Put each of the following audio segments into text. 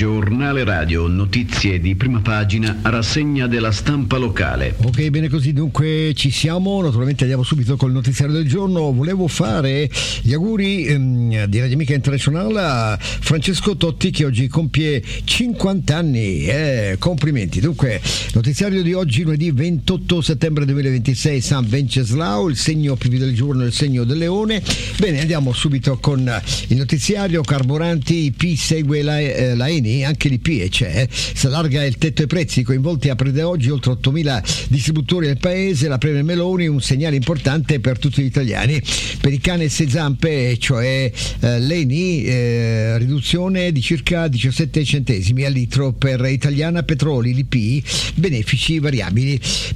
Giornale radio, notizie di prima pagina, rassegna della stampa locale. Ok, bene così, dunque ci siamo, naturalmente andiamo subito col notiziario del giorno. Volevo fare gli auguri di Radio Amica Internazionale a Francesco Totti, che oggi compie 50 anni, complimenti. Dunque, notiziario di oggi, lunedì 28 settembre 2026, San Venceslao, il segno più del giorno è il segno del leone. Bene, andiamo subito con il notiziario. Carburanti, IP segue la Eni, anche l'IP c'è, si allarga il tetto ai prezzi, coinvolti a partire da oggi oltre 8.000 distributori nel paese. La Premier Meloni, un segnale importante per tutti gli italiani. Per i cane e sei zampe, cioè l'Eni, riduzione di circa 17 centesimi al litro per Italiana Petroli, l'IP, benefici variabili,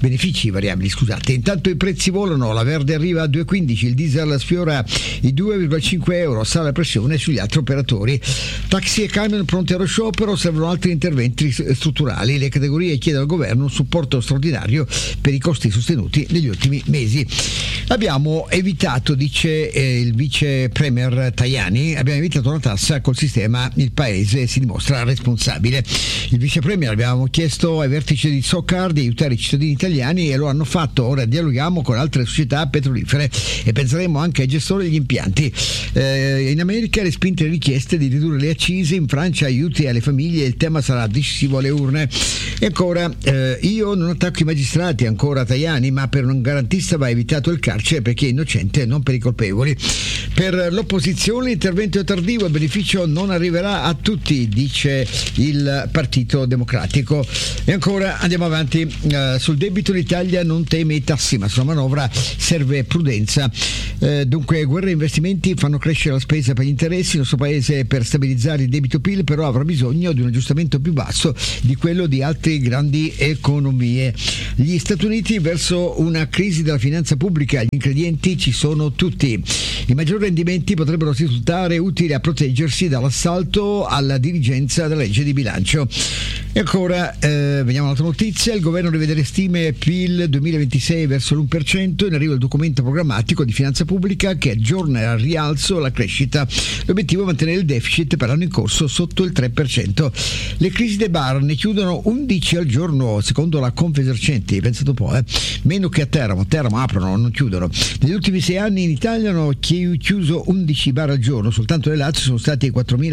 scusate. Intanto i prezzi volano, la verde arriva a 2,15, il diesel sfiora i 2,5 euro, sale la pressione sugli altri operatori. Taxi e camion pronti allo sciopero, servono altri interventi strutturali. Le categorie chiedono al governo un supporto straordinario per i costi sostenuti negli ultimi mesi. Abbiamo evitato, dice il vice premier Tajani, abbiamo evitato una tassa col sistema, il paese si dimostra responsabile. Il vice premier, abbiamo chiesto ai vertici di SOCAR di aiutare i cittadini italiani e lo hanno fatto. Ora dialoghiamo con altre società petrolifere e penseremo anche ai gestori degli impianti. In America respinte le richieste di ridurre le accise, in Francia aiuti alle famiglie, il tema sarà decisivo alle urne. E ancora, io non attacco i magistrati, ancora Tajani, ma per un garantista va evitato il carcere perché è innocente, non per i colpevoli. Per l'opposizione l'intervento è tardivo e il beneficio non arriverà a tutti, dice il Partito Democratico. E ancora andiamo avanti, sul debito l'Italia non teme i tassi, ma sulla manovra serve prudenza. Dunque, guerra e investimenti fanno crescere la spesa per gli interessi. Il nostro paese, per stabilizzare il debito PIL, però avrà bisogno di un aggiustamento più basso di quello di altre grandi economie. Gli Stati Uniti verso una crisi della finanza pubblica, gli ingredienti ci sono tutti. I maggiori rendimenti potrebbero risultare utili a proteggersi dall'assalto alla dirigenza della legge di bilancio. E ancora, vediamo un'altra notizia. Il governo rivede le stime PIL 2026 verso l'1%, in arrivo il documento programmatico di finanza pubblica che aggiorna al rialzo la crescita. L'obiettivo è mantenere il deficit per l'anno in corso sotto il 3%. Le crisi dei bar ne chiudono 11 al giorno, secondo la Confesercenti, pensate un po', meno che a Teramo aprono, non chiudono. Negli ultimi 6 anni in Italia hanno chiuso 11 bar al giorno, soltanto le Lazio sono stati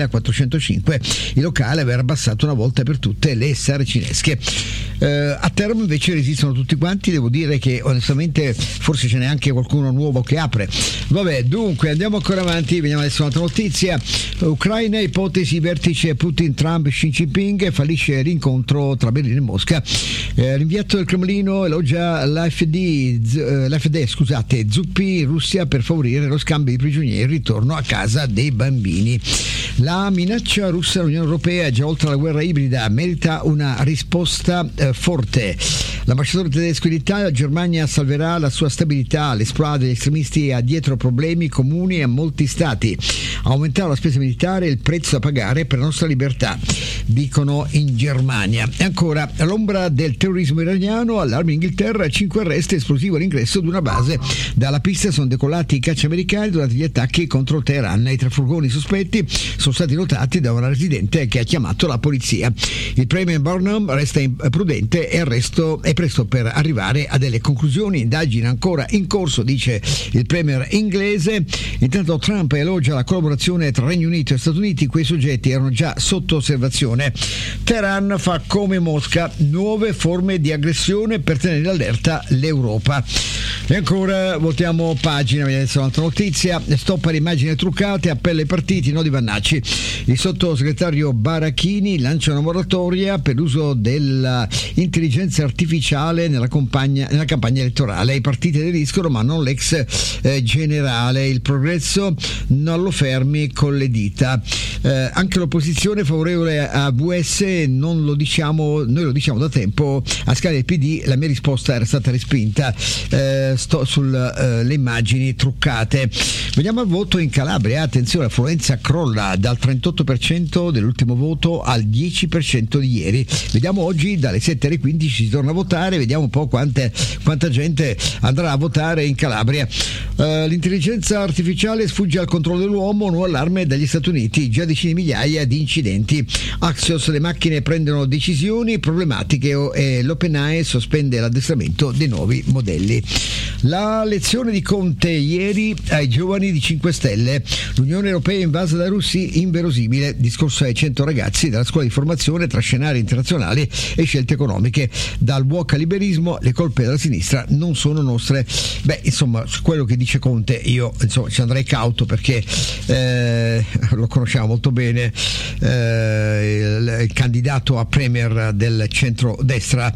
4.405. Il locale aver abbassato una volta per tutte le saracinesche. A Teramo invece resistono tutti quanti, devo dire che onestamente forse ce n'è anche qualcuno nuovo che apre. Vabbè, dunque andiamo ancora avanti, vediamo adesso un'altra notizia. Ucraina, ipotesi vertice Putin, Trump, Xi Jinping, fallisce l'incontro tra Berlino e Mosca. L'inviato del Cremlino elogia l'AfD, Zuppi, Russia per favorire lo scambio di prigionieri e il ritorno a casa dei bambini. La minaccia russa all'Unione Europea, già oltre alla guerra ibrida, merita una risposta forte. L'ambasciatore tedesco in Italia: Germania salverà la sua stabilità, l'esplodere degli estremisti ha dietro problemi comuni a molti stati. Aumentare la spesa militare è il prezzo da pagare per la nostra libertà, dicono in Germania. E ancora, all'ombra del terrorismo iraniano, allarme in Inghilterra, 5 arresti, esplosivo all'ingresso di una base. Dalla pista sono decollati i caccia americani durante gli attacchi contro Teheran. I 3 furgoni sospetti sono stati notati da una residente che ha chiamato la polizia. Il premier Burnham resta prudente e arresto è presto per arrivare a delle conclusioni. Indagine ancora in corso, dice il premier inglese. Intanto Trump elogia la collaborazione tra Regno Unito e Stati Uniti, quei soggetti erano già sotto osservazione. Teheran fa come Mosca, nuove forme di aggressione per tenere allerta l'Europa. E ancora voltiamo pagina, vediamo adesso un'altra notizia. Stop alle immagini truccate, appello ai partiti, no di Vannacci. Il sottosegretario Barachini lancia una moratoria per l'uso dell'intelligenza artificiale nella campagna elettorale. I partiti aderiscono ma non l'ex generale. Il progresso non lo fermi con le dita. Anche l'opposizione favorevole a VS, noi lo diciamo da tempo, a scala del PD. La mia risposta era stata respinta. Sto sulle immagini truccate. Veniamo al voto in Calabria. Attenzione, affluenza crolla dal 38% dell'ultimo voto al 10% di ieri. Vediamo oggi dalle 7 alle 15 si torna a votare, vediamo un po' quanta gente andrà a votare in Calabria. L'intelligenza artificiale sfugge al controllo dell'uomo, nuovo allarme dagli Stati Uniti, già decine di migliaia di incidenti. Axios, le macchine prendono decisioni problematiche e l'OpenAI sospende l'addestramento dei nuovi modelli. La lezione di Conte ieri ai giovani di 5 Stelle. L'Unione Europea invasa da russi, inverosimile. Discorso ai 100 ragazzi della scuola di formazione tra scenari internazionali e scelte economiche. Dal woke al liberismo, le colpe della sinistra non sono nostre. Insomma, su quello che dice Conte io ci andrei cauto, perché lo conosciamo molto bene, il candidato a premier del centro-destra.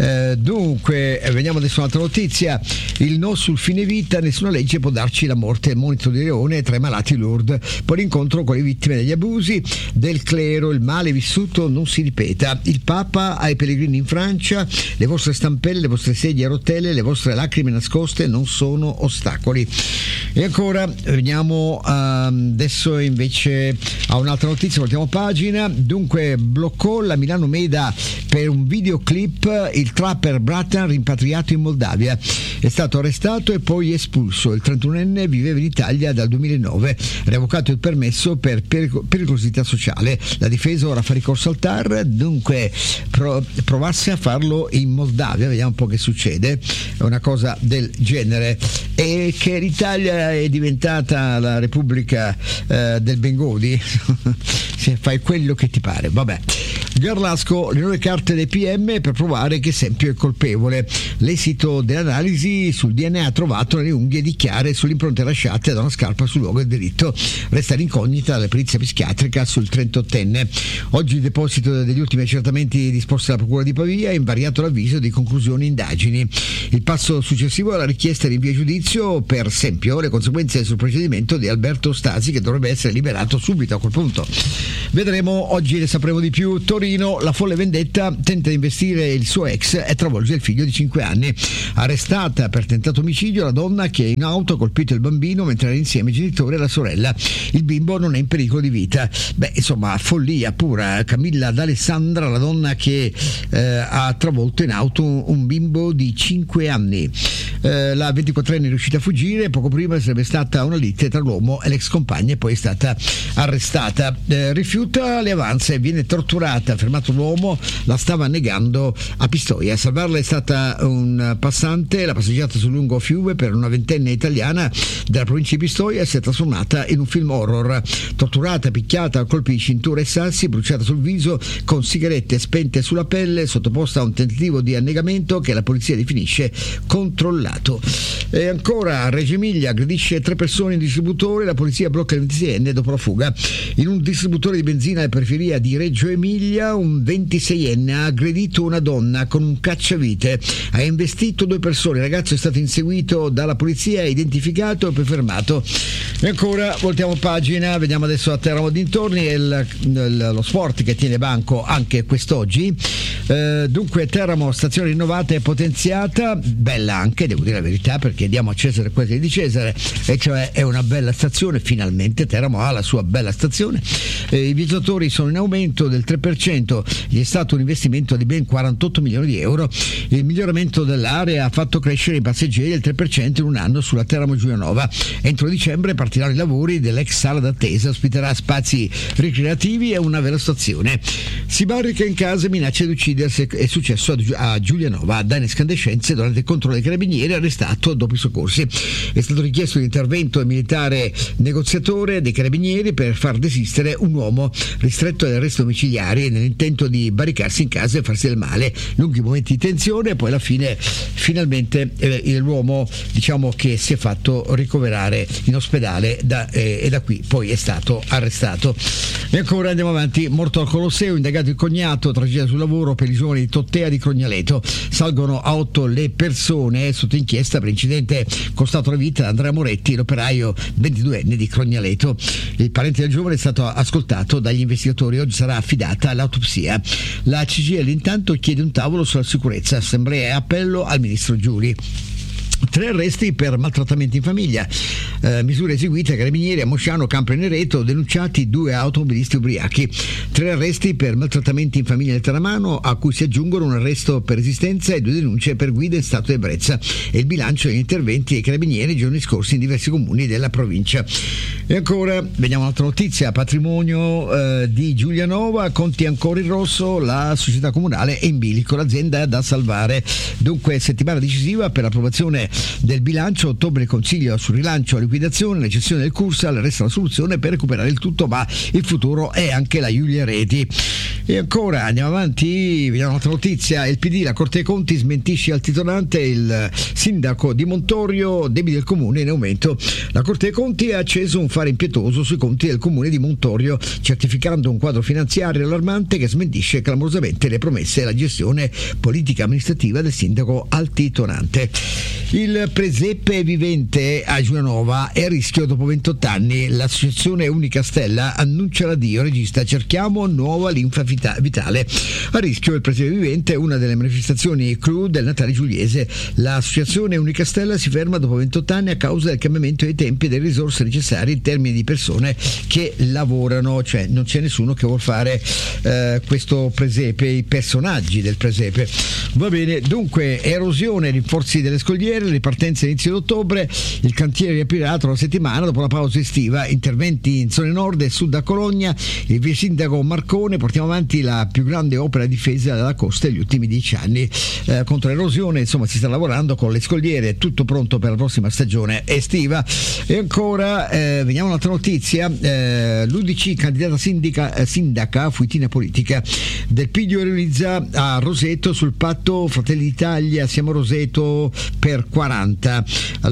Dunque, veniamo adesso a un'altra notizia. Il no sul fine vita, nessuna legge può darci la morte. Il monito di Leone tra i malati Lourdes, poi l'incontro con le vittime degli abusi del clero, il male vissuto non si ripeta. Il Papa ai pellegrini in Francia, le vostre stampelle, le vostre sedie a rotelle, le vostre lacrime nascoste non sono ostacoli. E ancora veniamo adesso invece a un'altra notizia, voltiamo pagina. Dunque, bloccò la Milano Meda per un videoclip il trapper Bratan, rimpatriato in Moldavia. È stato arrestato e poi espulso. Il 31enne viveva in Italia dal 2009, revocato il permesso per pericolosità sociale. La difesa ora fa ricorso al TAR, dunque provasse a farlo in Moldavia, vediamo un po' che succede. È una cosa del genere. E che l'Italia è diventata la Repubblica del Bengodi, se fai quello che ti pare, vabbè. Garlasco, le nuove carte dei PM per provare che Sempio è colpevole. L'esito dell'analisi sul DNA trovato nelle unghie di Chiare sulle impronte lasciate da una scarpa sul luogo del delitto. Resta l'incognita della perizia psichiatrica sul 38enne. Oggi il deposito degli ultimi accertamenti disposti dalla Procura di Pavia, invariato l'avviso di conclusioni indagini. Il passo successivo è la richiesta di rinvio a giudizio per Sempio, le conseguenze sul procedimento di Alberto Stasi, che dovrebbe essere liberato subito a quel punto. Vedremo, oggi ne sapremo di più. Torino, la folle vendetta, tenta di investire il suo ex e travolge il figlio di 5 anni. Arrestata per tentato omicidio la donna che in auto ha colpito il bambino mentre era insieme ai genitori e la sorella. Il bimbo non è in pericolo di vita. Insomma, follia pura. Camilla D'Alessandra, la donna che ha travolto in auto un bimbo di 5 anni. La 24enne è riuscita a fuggire, poco prima sarebbe stata una lite tra l'uomo e l'ex compagna e poi è stata arrestata. Rifiuta le avanze, viene torturata, fermato l'uomo, la stava negando a Pistoia. A salvarla è stata un passante, la passeggiata sul lungo fiume per una ventenne italiana della provincia di Pistoia si è trasformata in un film horror. Torturata, picchiata a colpi di cintura e sassi, bruciata sul viso, con sigarette spente sulla pelle, sottoposta a un tentativo di annegamento che la polizia definisce controllato. E ancora, a Reggio Emilia aggredisce 3 persone in distributore, la polizia blocca il 26enne dopo la fuga. In un distributore di benzina alla periferia di Reggio Emilia, un 26enne ha aggredito una donna con un cacciavite, ha investito 2 persone, il ragazzo è stato inseguito dalla polizia, identificato e poi fermato. E ancora voltiamo pagina, vediamo adesso a Teramo dintorni e lo sport che tiene banco anche quest'oggi. Dunque, Teramo, stazione rinnovata e potenziata, bella anche, devo dire la verità, perché diamo a Cesare quello che è di Cesare, e cioè è una bella stazione. Finalmente Teramo ha la sua bella stazione. I viaggiatori sono in aumento del 3%, gli è stato un investimento di ben 48 milioni di euro. Il miglioramento dell'area ha fatto crescere i passeggeri del 3% in un anno sulla Teramo Giulianova. Entro dicembre partiranno i lavori dell'ex sala d'attesa, ospiterà spazi ricreativi e una velastazione. Si barrica in casa e minaccia di uccidersi, è successo a Giulianova. Danni e scandescenze durante il controllo dei carabinieri, arrestato dopo i soccorsi. È stato richiesto l'intervento militare negoziatore dei carabinieri per far desistere un uomo ristretto agli arresti domiciliari nell'intento di barricarsi in casa e farsi del male. Lunghi momenti di tensione e poi alla fine finalmente l'uomo, diciamo, che si è fatto ricoverare in ospedale e da qui poi è stato arrestato. E ancora andiamo avanti. Morto al Colosseo, indagato il cognato, tragedia sul lavoro per i giovani di Tottea di Crognaleto. Salgono a 8 le persone sotto inchiesta per incidente costato la vita ad Andrea Moretti, l'operaio 22enne di Crognaleto. Il parente del giovane è stato ascoltato dagli investigatori, oggi sarà affidata l'autopsia. La CGIL intanto chiede un tavolo sulla sicurezza, assemblea e appello al ministro Giuli. 3 arresti per maltrattamenti in famiglia, misure eseguite ai carabinieri a Mosciano, Campre Nereto, denunciati 2 automobilisti ubriachi. 3 arresti per maltrattamenti in famiglia nel Taramano, a cui si aggiungono un arresto per resistenza e 2 denunce per guida in stato di ebbrezza, e il bilancio degli interventi dei carabinieri giorni scorsi in diversi comuni della provincia. E ancora vediamo un'altra notizia: patrimonio di Giulianova, conti ancora in rosso, la società comunale è in bilico, l'azienda è da salvare. Dunque settimana decisiva per l'approvazione del bilancio, ottobre il consiglio sul rilancio, la liquidazione, la gestione del Cursal, resta la soluzione per recuperare il tutto, ma il futuro è anche la Giulia Reti. E ancora andiamo avanti, vediamo un'altra notizia: il PD, la Corte dei Conti smentisce al titolante, il sindaco di Montorio, debiti del comune in aumento. La Corte dei Conti ha acceso un fare impietoso sui conti del comune di Montorio, certificando un quadro finanziario allarmante che smentisce clamorosamente le promesse e la gestione politica amministrativa del sindaco altitonante. Il presepe vivente a Giulianova è a rischio dopo 28 anni. L'associazione Unica Stella annuncia l'addio, regista cerchiamo nuova linfa vitale. A rischio il presepe vivente, una delle manifestazioni clou del Natale giuliese. L'associazione Unica Stella si ferma dopo 28 anni a causa del cambiamento dei tempi e delle risorse necessarie in termini di persone che lavorano, cioè non c'è nessuno che vuol fare questo presepe, i personaggi del presepe. Va bene, dunque erosione, rinforzi delle scogliere, ripartenza inizio d'ottobre, il cantiere riaprirà tra una settimana dopo la pausa estiva, interventi in zone nord e sud a Cologna, il vice sindaco Marcone, portiamo avanti la più grande opera di difesa della costa degli ultimi 10 anni contro l'erosione, insomma si sta lavorando con le scogliere, tutto pronto per la prossima stagione estiva. E ancora vediamo un'altra notizia, l'UDC candidata sindaca fuitina politica, Del Pidio realizza a Roseto sul patto Fratelli d'Italia siamo Roseto per 40,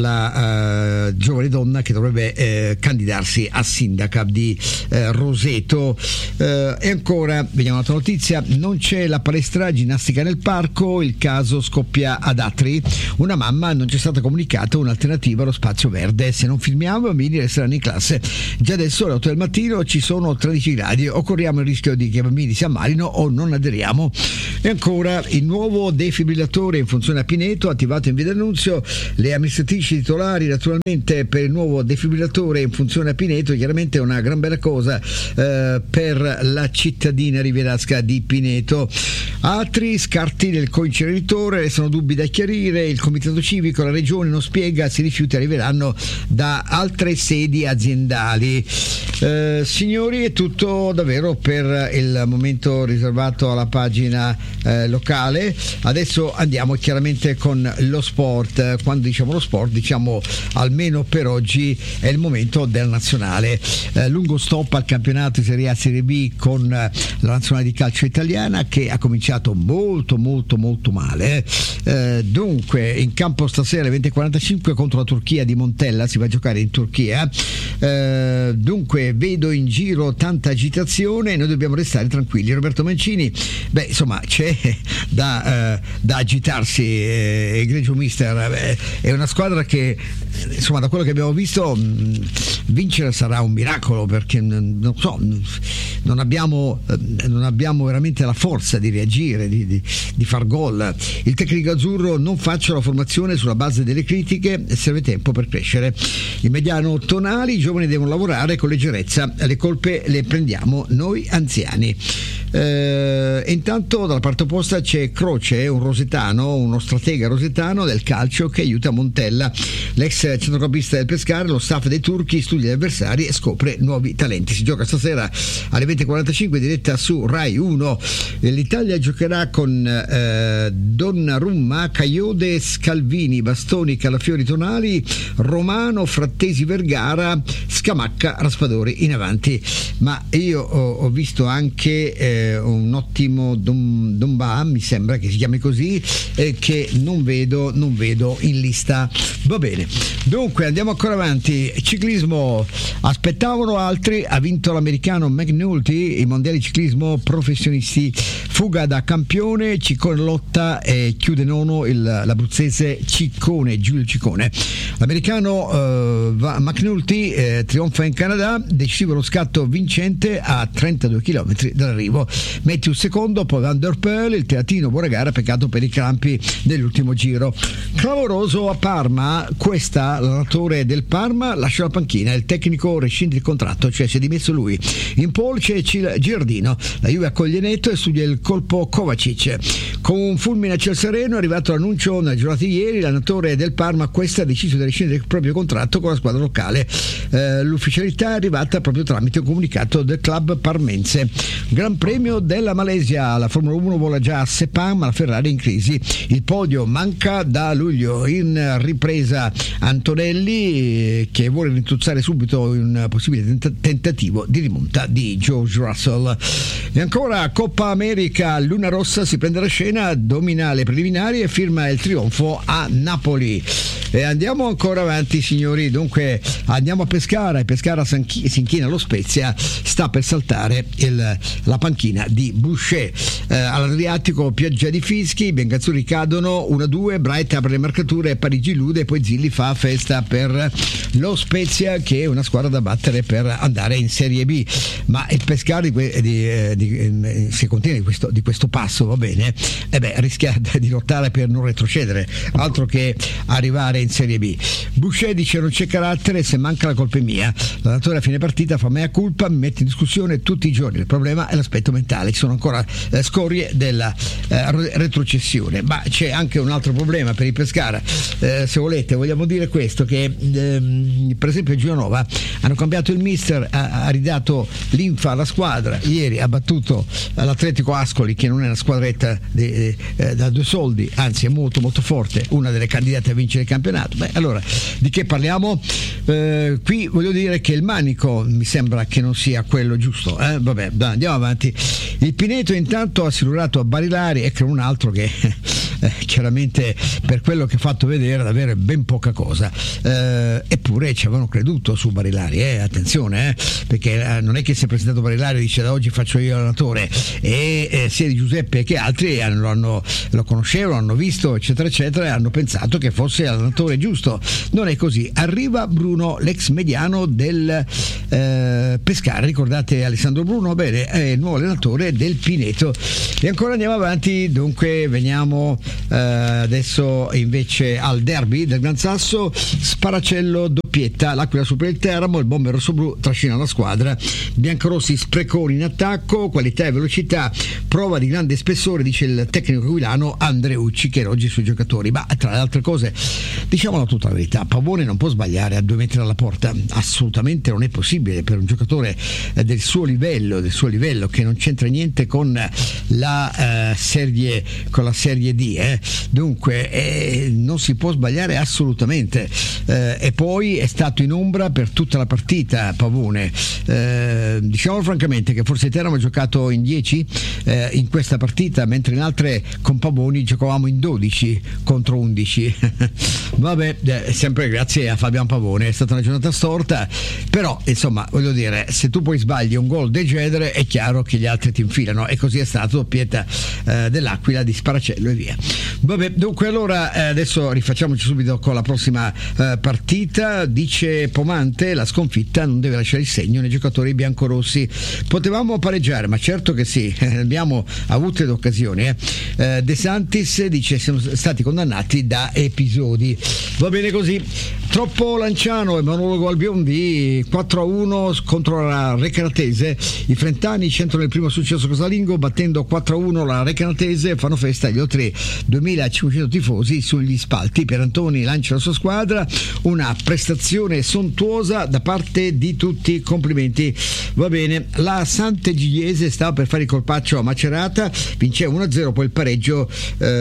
la giovane donna che dovrebbe candidarsi a sindaca di Roseto. E ancora vediamo un'altra notizia, non c'è la palestra ginnastica nel parco, il caso scoppia ad Atri, una mamma non c'è stata comunicata un'alternativa allo spazio verde, se non filmiamo i bambini resteranno in classe, già adesso alle 8 del mattino ci sono 13 gradi, o corriamo il rischio di che i bambini si ammalino o non aderiamo. E ancora il nuovo defibrillatore in funzione a Pineto, attivato in via d'Annunzio, le amministratrici titolari naturalmente per il nuovo defibrillatore in funzione a Pineto, chiaramente è una gran bella cosa per la cittadina rivierasca di Pineto. Altri scarti del coinceneritore, restano dubbi da chiarire, il comitato civico, la regione non spiega se i rifiuti arriveranno da altre sedi aziendali. Signori, è tutto davvero per il momento riservato alla pagina locale. Adesso andiamo chiaramente con lo sport. Quando diciamo lo sport, diciamo almeno per oggi è il momento del nazionale. Lungo stop al campionato di Serie A Serie B con la nazionale di calcio italiana che ha cominciato molto male. Dunque in campo stasera alle 20:45 contro la Turchia di Montella, si va a giocare in Turchia. Dunque vedo in giro tanta agitazione, noi dobbiamo restare tranquilli. Roberto Mancini, insomma c'è da agitarsi, egregio mister, è una squadra che insomma da quello che abbiamo visto vincere sarà un miracolo, perché non abbiamo veramente la forza di reagire, di far gol. Il tecnico azzurro: non faccio la formazione sulla base delle critiche, serve tempo per crescere. Il mediano Tonali: i giovani devono lavorare con leggerezza, le colpe le prendiamo noi anziani. E intanto dalla parte opposta c'è Croce, un rosetano, uno stratega rosetano del calcio che aiuta Montella, l'ex centrocampista del Pescara. Lo staff dei turchi studia gli avversari e scopre nuovi talenti. Si gioca stasera alle 20:45 diretta su Rai 1. L'Italia giocherà con Donnarumma, Caiode, Scalvini, Bastoni, Calafiori, Tonali, Romano, Frattesi, Vergara, Scamacca, Raspadori in avanti. Ma io ho visto anche un ottimo Domba, mi sembra che si chiami così, che non vedo in lista. Va bene, dunque andiamo ancora avanti. Ciclismo, aspettavano altri, ha vinto l'americano McNulty, i mondiali ciclismo professionisti, fuga da campione, Ciccone lotta e chiude nono l'abruzzese Giulio Ciccone. L'americano McNulty trionfa in Canada, decisivo lo scatto vincente a 32 km dall'arrivo. Matthews secondo, poi Van der Poel, il teatino, buona gara, peccato per i crampi dell'ultimo giro. Clamoroso a Parma, l'allenatore del Parma lascia la panchina, il tecnico rescinde il contratto, cioè si è dimesso lui. In pole c'è Giardino, la Juve accoglie Neto e studia il colpo Kovacic. Con un fulmine a ciel sereno è arrivato l'annuncio nella giornata di ieri, l'allenatore del Parma ha deciso di rescindere il proprio contratto con la squadra locale. L'ufficialità è arrivata proprio tramite un comunicato del club parmense. Gran premio della Malesia, la Formula 1 vola già a Sepang, ma la Ferrari è in crisi. Il podio manca da luglio. In ripresa Antonelli, che vuole rintuzzare subito un possibile tentativo di rimonta di George Russell. E ancora Coppa America, Luna Rossa si prende la scena, domina le preliminari e firma il trionfo a Napoli. E andiamo ancora avanti, signori, dunque andiamo a Pescara, e Pescara si inchina allo Spezia, sta per saltare la panchina di Boucher. All'Adriatico pioggia di fischi, i biancazzurri cadono 1-2, Bright apre le marcature, Parigi illude e poi Zilli fa festa per lo Spezia, che è una squadra da battere per andare in Serie B. Ma il Pescara se continua di questo passo, va bene, rischia di lottare per non retrocedere, altro che arrivare in Serie B. Boucher dice: non c'è carattere, se manca la colpa è mia, l'allenatore a fine partita fa mea culpa, mi mette in discussione tutti i giorni, il problema è l'aspetto mentale, ci sono ancora scorie della retrocessione. Ma c'è anche un altro problema per il Pescara, se volete vogliamo dire questo, che per esempio Gianova hanno cambiato il mister, ha ridato linfa alla squadra, ieri ha battuto l'Atletico Ascoli, che non è una squadretta da due soldi, anzi è molto molto forte, una delle candidate a vincere il campionato. Allora di che parliamo? Qui voglio dire che il manico mi sembra che non sia quello giusto, vabbè, dai, andiamo avanti. Il Pineto intanto ha silurato a Barilari, e che un altro che chiaramente per quello che ha fatto vedere davvero ben poca cosa, eppure ci avevano creduto su Barilari, attenzione, perché non è che si è presentato Barilari e dice: da oggi faccio io l'allenatore, e sia di Giuseppe che altri lo conoscevano, hanno visto eccetera eccetera, e hanno pensato che fosse l'allenatore giusto. Non è così. Arriva Bruno, l'ex mediano del Pescara, ricordate Alessandro Bruno? Bene, è il nuovo allenatore del Pineto. E ancora andiamo avanti, dunque veniamo adesso invece al derby del Gran Sasso. Sparacello doppietta, l'Aquila supera il Teramo, il bomber rossoblu trascina la squadra, biancorossi spreconi in attacco, qualità e velocità, prova di grande spessore, dice il tecnico aquilano Andreucci, che elogia i suoi giocatori. Ma tra le altre cose, diciamola tutta la verità, Pavone non può sbagliare a 2 metri dalla porta, assolutamente non è possibile per un giocatore del suo livello, che non c'entra niente con la serie D, dunque non si può sbagliare assolutamente, e poi è stato in ombra per tutta la partita Pavone. Diciamo francamente che forse Teramo ha giocato in 10 in questa partita, mentre in altre con Pavoni giocavamo in 12 contro 11. Vabbè, sempre grazie a Fabian Pavone, è stata una giornata storta, però insomma voglio dire, se tu poi sbagli un gol del genere è chiaro che gli altri ti infilano, e così è stato, doppietta dell'Aquila di Sparacello e via. Vabbè, dunque allora adesso rifacciamoci subito con la prossima partita. Dice Pomante: la sconfitta non deve lasciare il segno nei giocatori biancorossi, potevamo pareggiare, ma certo che sì, abbiamo avuto le occasioni. De Santis dice: siamo stati condannati da episodi. Va bene così. Troppo Lanciano e monologo al Biondi, 4-1 contro la Recanatese. I frentani centrano il primo successo casalingo battendo 4-1 la Recanatese, fanno festa gli oltre 2500 tifosi sugli spalti. Pierantoni lancia la sua squadra, una prestazione sontuosa da parte di tutti, complimenti. Va bene, la Sant'Egidiese stava per fare il colpaccio a Macerata, vinceva 1-0, poi il pareggio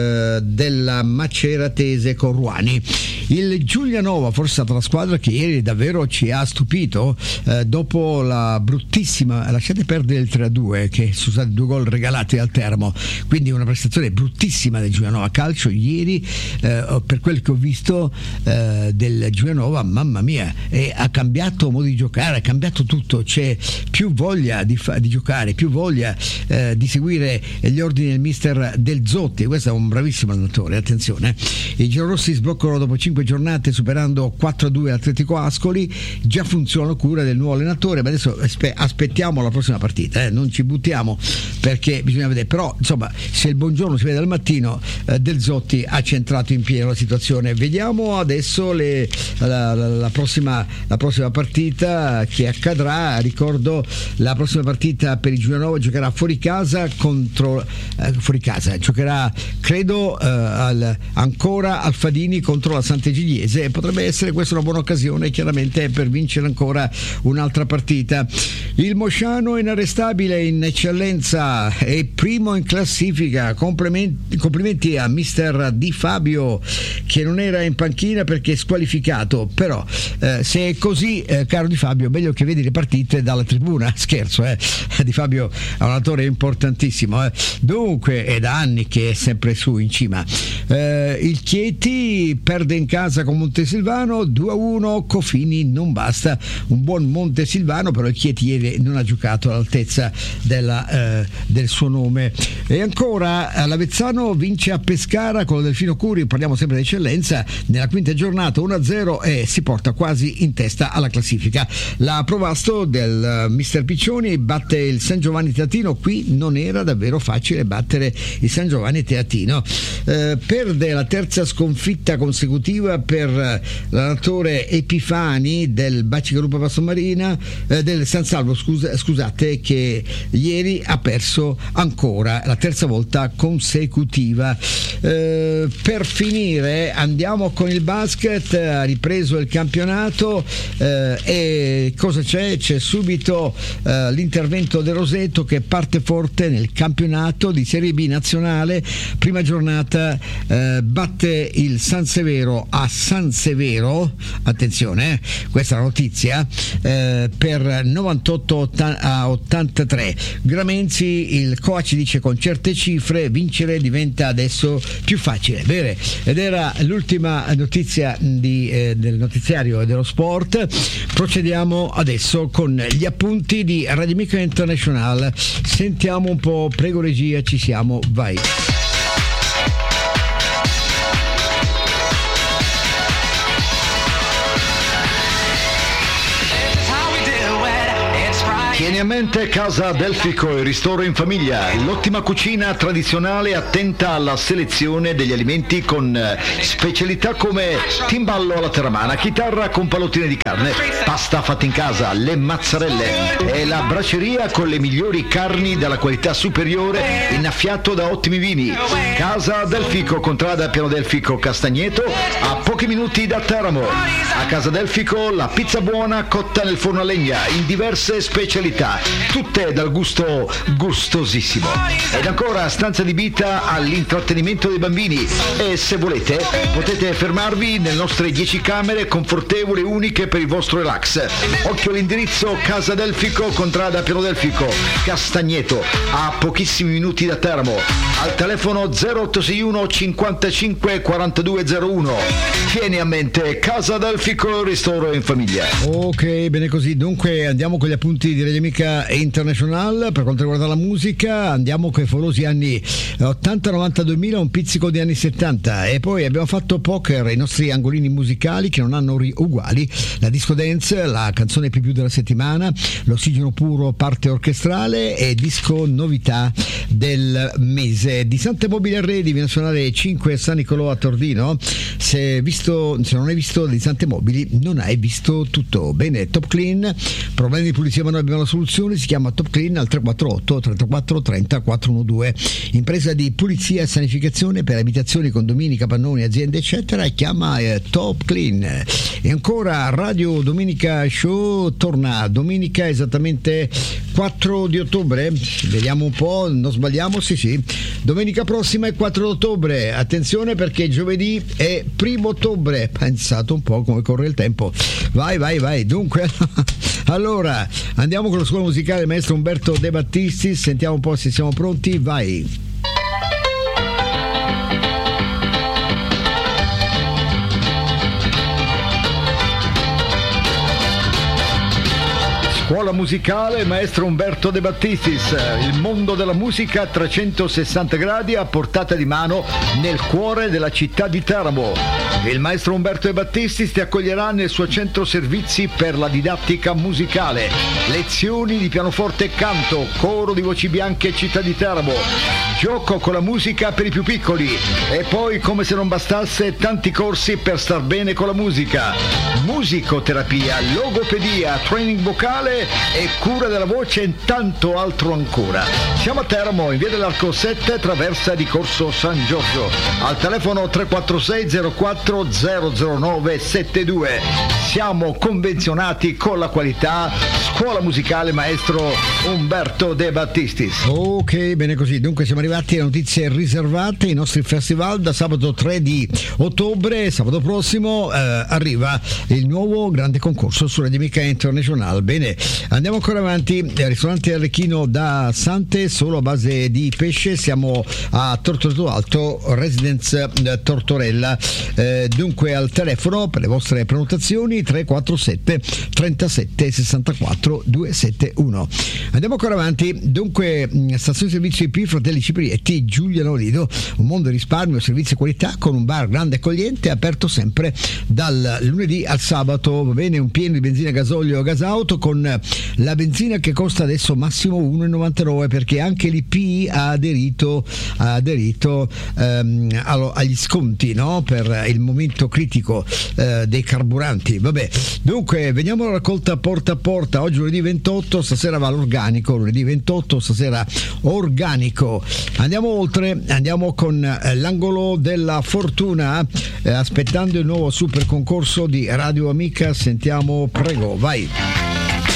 della Maceratese con Ruani. Il Giulianova forse è stata la squadra che ieri davvero ci ha stupito, dopo la bruttissima, lasciate perdere il 3-2 che sono stati 2 gol regalati al Teramo, quindi una prestazione bruttissima del Giulianova Calcio ieri, per quel che ho visto del Giulianova, mamma mamma mia, ha cambiato modo di giocare, ha cambiato tutto, c'è più voglia di giocare, più voglia di seguire gli ordini del mister Del Zotti. Questo è un bravissimo allenatore, attenzione. I giallorossi sbloccano dopo 5 giornate superando 4-2 l'Atletico Ascoli, già funziona la cura del nuovo allenatore, ma adesso aspettiamo la prossima partita, non ci buttiamo perché bisogna vedere, però insomma se il buongiorno si vede al mattino, Del Zotti ha centrato in pieno la situazione. Vediamo adesso la prossima partita che accadrà. Ricordo, la prossima partita per il Giulianova giocherà fuori casa, giocherà credo ancora Alfadini contro la Sant'Egidiese, e potrebbe essere questa una buona occasione chiaramente per vincere ancora un'altra partita. Il Mosciano è inarrestabile in eccellenza, è primo in classifica. Complimenti a mister Di Fabio, che non era in panchina perché è squalificato, però se è così, caro Di Fabio, meglio che vedi le partite dalla tribuna. Scherzo, Di Fabio è un attore importantissimo, dunque è da anni che è sempre su in cima. Il Chieti perde in casa con Montesilvano 2-1, Cofini non basta, un buon Montesilvano, però il Chieti ieri non ha giocato all'altezza del suo nome. E ancora l'Avezzano vince a Pescara con lo Delfino Curi, parliamo sempre di eccellenza, nella quinta giornata 1-0 e si porta quasi in testa alla classifica. La Provasto del mister Piccioni batte il San Giovanni Teatino, qui non era davvero facile battere il San Giovanni Teatino. Perde la terza sconfitta consecutiva per l'allenatore Epifani del Bacigalupa Passomarina, del San Salvo, scusate, che ieri ha perso ancora la terza volta consecutiva. Per finire andiamo con il basket, ha ripreso il campionato, e cosa c'è? C'è subito l'intervento del Roseto che parte forte nel campionato di Serie B nazionale. Prima giornata batte il San Severo a San Severo, attenzione, questa è la notizia, per 98-83. Gramenzzi, il coach, dice con certe cifre vincere diventa adesso più facile, bene. Ed era l'ultima notizia del notiziario dello sport. Procediamo adesso con gli appunti di Radio Amica International. Sentiamo un po', prego regia, ci siamo, vai. Tieni a mente Casa Delfico e Ristoro in Famiglia, l'ottima cucina tradizionale attenta alla selezione degli alimenti con specialità come timballo alla terramana, chitarra con pallottine di carne, pasta fatta in casa, le mazzarelle e la braceria con le migliori carni dalla qualità superiore, innaffiato da ottimi vini. Casa Delfico, contrada Piano Delfico Castagneto, a pochi minuti da Teramo. A Casa Delfico la pizza buona cotta nel forno a legna in diverse specialità, tutte dal gusto gustosissimo. Ed ancora stanza adibita all'intrattenimento dei bambini, e se volete potete fermarvi nelle nostre 10 camere confortevoli e uniche per il vostro relax. Occhio all'indirizzo: Casa Delfico, contrada Piano Delfico Castagneto, a pochissimi minuti da Teramo, al telefono 0861 55 4201. Tieni a mente Casa Delfico, Ristoro in Famiglia. Ok, bene così. Dunque andiamo con gli appunti di Radio Amica International. Per quanto riguarda la musica, andiamo con i favolosi anni 80, 90, 2000, un pizzico di anni 70, e poi abbiamo fatto poker, i nostri angolini musicali che non hanno uguali, la disco dance, la canzone più della settimana, l'ossigeno puro, parte orchestrale, e disco novità del mese. Di Sante Mobili Arredi viene a suonare 5 San Nicolò a Tordino. Se non hai visto di Sante Mobili non hai visto tutto. Bene, Top Clean, problemi di pulizia ma noi abbiamo la soluzione, si chiama Top Clean al 348 34 30 412. Impresa di pulizia e sanificazione per abitazioni, condomini, capannoni, aziende eccetera, e chiama Top Clean. E ancora Radio Domenica Show torna domenica esattamente 4 di ottobre, vediamo un po', non sbagliamo, sì, domenica prossima è 4 ottobre, attenzione perché giovedì è 1 ottobre, pensate un po' come corre il tempo, vai, dunque allora andiamo con la scuola musicale maestro Umberto De Battisti, sentiamo un po' se siamo pronti, vai. Scuola musicale maestro Umberto De Battistis, il mondo della musica a 360 gradi a portata di mano nel cuore della città di Teramo. Il maestro Umberto De Battistis ti accoglierà nel suo centro servizi per la didattica musicale, lezioni di pianoforte e canto, coro di voci bianche città di Teramo, gioco con la musica per i più piccoli e poi, come se non bastasse, tanti corsi per star bene con la musica, musicoterapia, logopedia, training vocale e cura della voce e tanto altro ancora. Siamo a Teramo, in via dell'Arco 7, traversa di Corso San Giorgio, al telefono 346 04 009 72. Siamo convenzionati con la qualità. Scuola musicale maestro Umberto De Battistis. Ok, bene così. Dunque siamo arrivati alle notizie riservate. I nostri festival da sabato 3 di ottobre, sabato prossimo, arriva il nuovo grande concorso su Radio Amica International. Bene, andiamo ancora avanti. Ristorante Arlecchino da Sante, solo a base di pesce. Siamo a Tortoreto Alto, Residence Tortorella. Dunque al telefono per le vostre prenotazioni 347 37 64 271. Andiamo ancora avanti. Dunque stazione servizio IP Fratelli Ciprietti, Giuliano Lido, un mondo di risparmio, servizi e qualità con un bar grande e accogliente, aperto sempre dal lunedì al sabato. Va bene, un pieno di benzina, gasolio, gas auto, con la benzina che costa adesso massimo 1,99 perché anche l'IP ha aderito agli sconti, no? Per il momento critico dei carburanti. Vabbè, dunque veniamo alla raccolta porta a porta. Oggi lunedì 28, stasera va l'organico, lunedì 28, stasera organico. Andiamo oltre, andiamo con l'angolo della fortuna, aspettando il nuovo super concorso di Radio Amica. Sentiamo, prego, vai.